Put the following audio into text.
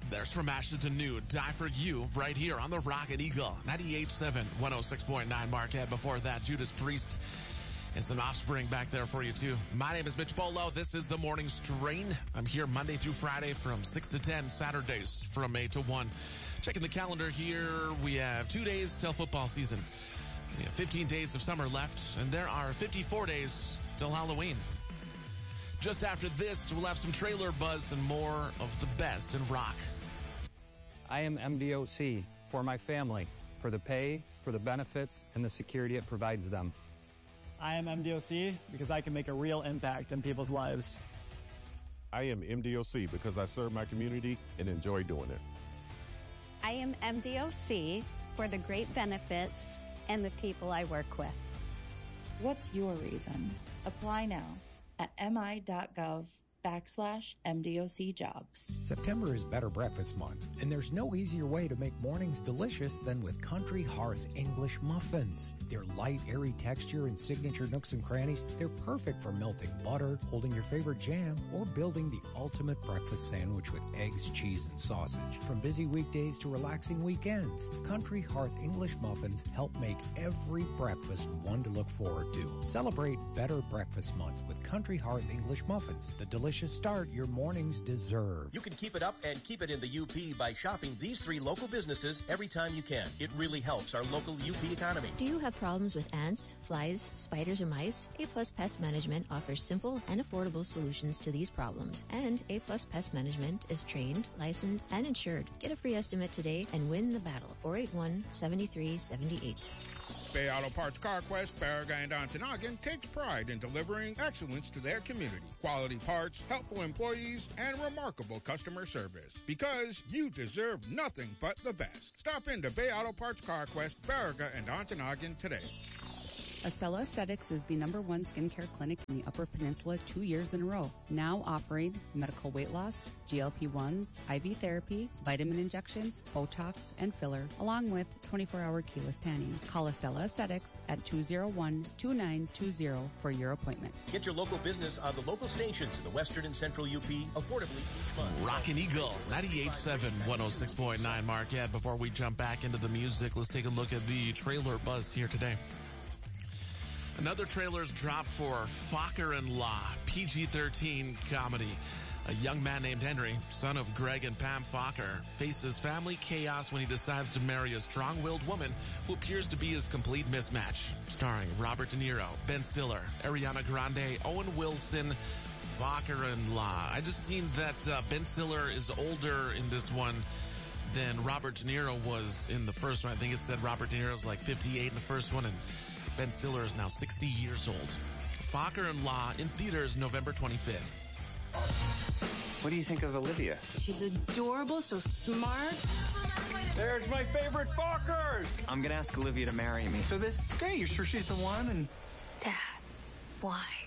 There's From Ashes to New, Die For You, right here on the Rocket Eagle, 98.7, 106.9 Marquette. Before that, Judas Priest and some Offspring back there for you, too. My name is Mitch Bolo. This is The Morning Strain. I'm here Monday through Friday from 6 to 10, Saturdays from 8 to 1. Checking the calendar here, we have 2 days till football season. We have 15 days of summer left, and there are 54 days till Halloween. Just after this, we'll have some trailer buzz and more of the best in rock. I am MDOC for my family, for the pay, for the benefits, and the security it provides them. I am MDOC because I can make a real impact in people's lives. I am MDOC because I serve my community and enjoy doing it. I am MDOC for the great benefits and the people I work with. What's your reason? Apply now at mi.gov/MDOC jobs. September is Better Breakfast Month, and there's no easier way to make mornings delicious than with Country Hearth English muffins. Their light, airy texture and signature nooks and crannies, they're perfect for melting butter, holding your favorite jam, or building the ultimate breakfast sandwich with eggs, cheese, and sausage. From busy weekdays to relaxing weekends, Country Hearth English muffins help make every breakfast one to look forward to. Celebrate Better Breakfast Month with Country Hearth English muffins, the delicious start your mornings deserve. You can keep it up and keep it in the UP by shopping these 3 local businesses every time you can. It really helps our local UP economy. Do you have problems with ants, flies, spiders, or mice? A+ Pest Management offers simple and affordable solutions to these problems. And A+ Pest Management is trained, licensed, and insured. Get a free estimate today and win the battle. 481-7378. Bay Auto Parts CarQuest, Baraga, and Ontonagon takes pride in delivering excellence to their community. Quality parts, helpful employees, and remarkable customer service. Because you deserve nothing but the best. Stop into Bay Auto Parts CarQuest, Baraga, and Ontonagon today. Estella Aesthetics is the #1 skincare clinic in the Upper Peninsula 2 years in a row. Now offering medical weight loss, GLP-1s, IV therapy, vitamin injections, Botox, and filler, along with 24-hour keyless tanning. Call Estella Aesthetics at 201-2920 for your appointment. Get your local business on the local stations in the Western and Central UP affordably each month. Rockin' Eagle, 98.7, 106.9 Marquette. Before we jump back into the music, let's take a look at the trailer buzz here today. Another trailer's dropped for Focker-in-Law, PG-13 comedy. A young man named Henry, son of Greg and Pam Focker, faces family chaos when he decides to marry a strong-willed woman who appears to be his complete mismatch. Starring Robert De Niro, Ben Stiller, Ariana Grande, Owen Wilson, Focker-in-Law. I just seen that Ben Stiller is older in this one than Robert De Niro was in the first one. I think it said Robert De Niro's like 58 in the first one, and Ben Stiller is now 60 years old. Focker-in-Law in theaters November 25th. What do you think of Olivia? She's adorable, so smart. There's my favorite Fockers! I'm gonna ask Olivia to marry me. So this is great. You're sure she's the one? And Dad, why?